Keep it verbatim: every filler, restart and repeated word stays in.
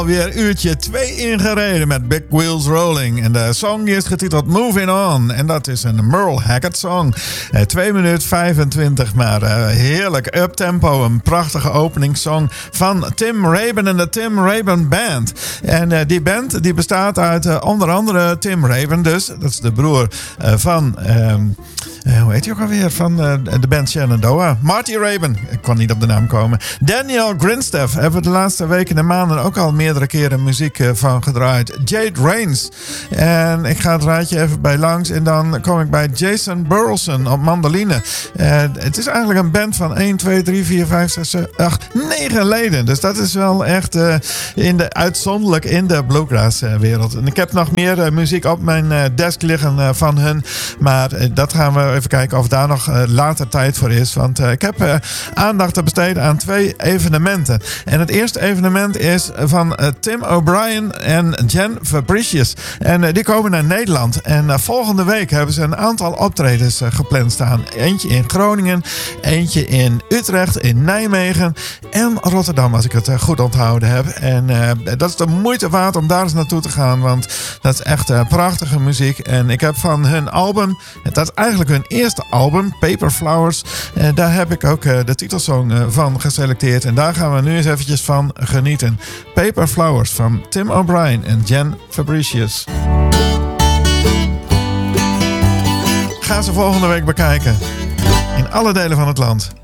Weer uurtje twee ingereden met Big Wheels Rolling. En de song is getiteld Moving On. En dat is een Merle Haggard song. Eh, twee minuten vijfentwintig, maar uh, heerlijk uptempo. Een prachtige openingssong van Tim Raven en de Tim Raven Band. En uh, die band die bestaat uit uh, onder andere Tim Raven dus. Dat is de broer uh, van... Uh, Uh, hoe heet hij ook alweer? Van uh, de band Shenandoah. Marty Raven. Ik kon niet op de naam komen. Daniel Grinsteff. Hebben we de laatste weken en maanden ook al meerdere keren muziek uh, van gedraaid. Jade Rains. En ik ga het raadje even bij langs. En dan kom ik bij Jason Burleson op mandoline. Uh, het is eigenlijk een band van één, twee, drie, vier, vijf, zes, zeven, acht, negen leden. Dus dat is wel echt uh, in de, uitzonderlijk in de bluegrass uh, wereld. En ik heb nog meer uh, muziek op mijn uh, desk liggen uh, van hun. Maar uh, dat gaan we even kijken of daar nog uh, later tijd voor is. Want uh, ik heb uh, aandacht te besteden aan twee evenementen. En het eerste evenement is van uh, Tim O'Brien en Jen Fabricius. En uh, die komen naar Nederland. En uh, volgende week hebben ze een aantal optredens uh, gepland staan. Eentje in Groningen, eentje in Utrecht, in Nijmegen en Rotterdam, als ik het uh, goed onthouden heb. En uh, dat is de moeite waard om daar eens naartoe te gaan. Want dat is echt uh, prachtige muziek. En ik heb van hun album, dat is eigenlijk hun eerste album, Paper Flowers. En daar heb ik ook uh, de titelsong uh, van geselecteerd. En daar gaan we nu eens eventjes van genieten. Paper Flowers van Tim O'Brien en Jen Fabricius. Ga ze volgende week bekijken. In alle delen van het land.